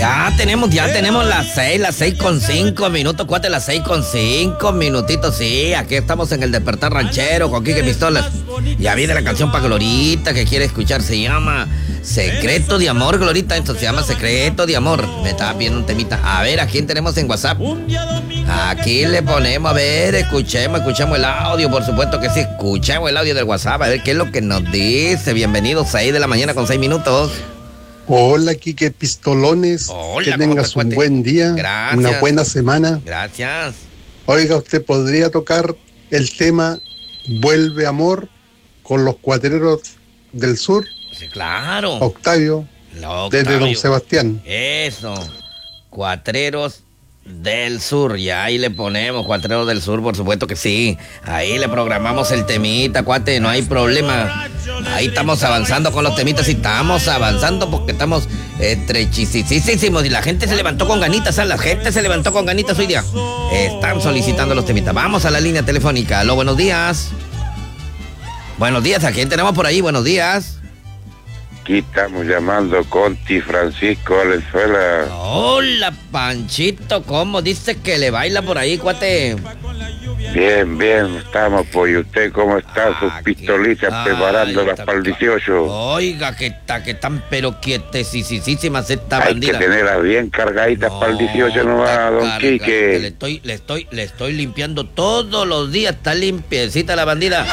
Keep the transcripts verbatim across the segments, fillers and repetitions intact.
Ya tenemos, ya tenemos las seis, las seis con cinco minutos, cuate, las seis con cinco minutitos, sí, aquí estamos en el Despertar Ranchero con Quique Pistolas. Ya viene la canción para Glorita que quiere escuchar, se llama Secreto de Amor, Glorita, esto se llama Secreto de Amor. Me estaba viendo un temita. A ver, ¿a quién tenemos en WhatsApp? Aquí le ponemos, a ver, escuchemos, escuchemos el audio, por supuesto que sí, escuchemos el audio del WhatsApp, a ver qué es lo que nos dice. Bienvenidos, seis de la mañana con seis minutos. Hola, Quique Pistolones. Hola, que tengas un buen día, gracias, una buena semana. Gracias. Oiga, usted podría tocar el tema Vuelve Amor con los Cuatreros del Sur. Sí, claro. Octavio, Octavio, desde Don Sebastián. Eso, Cuatreros del Sur, ya ahí le ponemos Cuatreros del Sur, por supuesto que sí. Ahí le programamos el temita, cuate, no hay problema. Ahí estamos avanzando con los temitas y estamos avanzando porque estamos estrechisísimos y la gente se levantó con ganitas, ¿sabes? La gente se levantó con ganitas hoy día. Están solicitando los temitas. Vamos a la línea telefónica. Aló, buenos días. Buenos días, ¿a quién tenemos por ahí? Buenos días. Aquí estamos llamando Conti Francisco Valenzuela. Hola, Panchito, ¿cómo dice que le baila por ahí, cuate? Bien, bien, estamos, pues. ¿Y usted cómo está? Ah, sus pistolitas que... preparándolas para el dieciocho. Oiga, que está, que están pero quietecísimas esta Hay bandida. que tenerlas bien cargaditas no, para el dieciocho nomás, don carga, Quique. Le estoy, le estoy, le estoy limpiando todos los días, está limpiecita la bandida.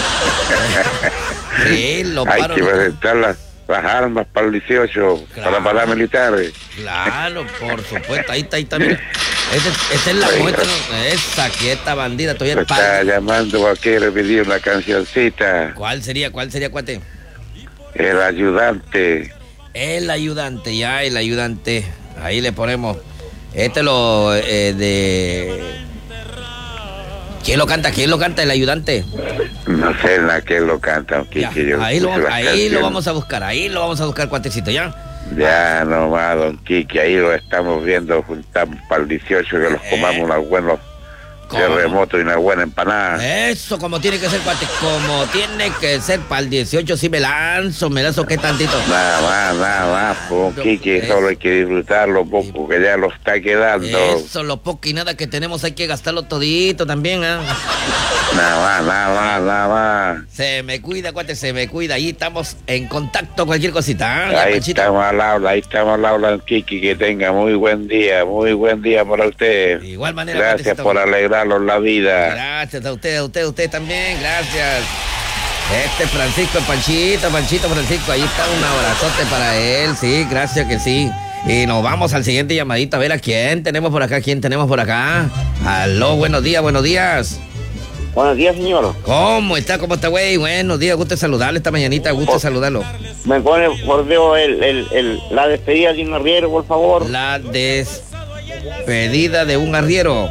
Sí, lo Hay paro, que lo... presentar las, las armas para el dieciocho, claro, para paramilitares. Claro, por supuesto, ahí está, ahí está, mira. Esa, esa es la muestra, esa quieta bandida, estoy en paz. Está llamando a quiere pedir una cancioncita. ¿Cuál sería, cuál sería, cuate? El ayudante. El ayudante, ya, el ayudante. Ahí le ponemos. Este lo eh, de... ¿Quién lo canta? ¿Quién lo canta? El ayudante. No sé en la que lo canta, Ya, Quique. Yo ahí lo, escucho las ahí canciones. lo vamos a buscar, ahí lo vamos a buscar, cuatecito, ¿ya? Ya nomás, don Quique, ahí lo estamos viendo, juntamos para el dieciocho que nos comamos Eh, unos buenos terremotos y una buena empanada. Eso, como tiene que ser, cuate, como tiene que ser para el dieciocho, sí me lanzo, me lanzo, ¿qué tantito? Nada más, nada más, pues, don Quique, eso. solo hay que disfrutarlo poco, que ya lo está quedando. Eso, lo poco y nada que tenemos hay que gastarlo todito también, ¿ah? Nada más, nada más, nada más. Se me cuida, cuate, se me cuida, ahí estamos en contacto, cualquier cosita, ¿ah? Ya, Ahí Panchito. estamos al habla, ahí estamos al habla, don Quique, que tenga muy buen día, muy buen día para usted. De igual manera, Gracias cuatecito. por alegrarnos la vida. Gracias a usted, a usted, a usted también, gracias. Este Francisco, el Panchito, Panchito Francisco, ahí está un abrazote para él, sí, gracias que sí. Y nos vamos al siguiente llamadito, a ver a quién tenemos por acá, quién tenemos por acá. Aló, buenos días, buenos días. Buenos días, señor. ¿Cómo está? ¿Cómo está, güey? Buenos días, gusto saludarle esta mañanita, gusto Oh. saludarlo. Me pone por Dios el, el, el, la despedida de un arriero, por favor. La despedida de un arriero.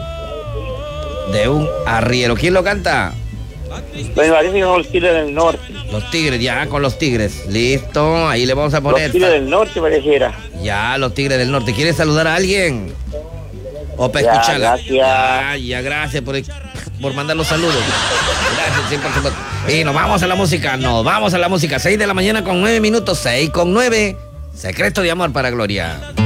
De un arriero. ¿Quién lo canta? Me parece que son los Tigres del Norte. Los Tigres, ya con los Tigres. Listo, ahí le vamos a Los poner. Tigres del Norte pareciera. Ya, los Tigres del Norte. ¿Quieres saludar a alguien? O para Ya, escucharla. gracias. Ya, ya, gracias por, por mandar los saludos. Gracias, sí, por supuesto. Y nos vamos a la música, nos vamos a la música. seis de la mañana con nueve minutos, seis con nueve. Secreto de Amor para Gloria.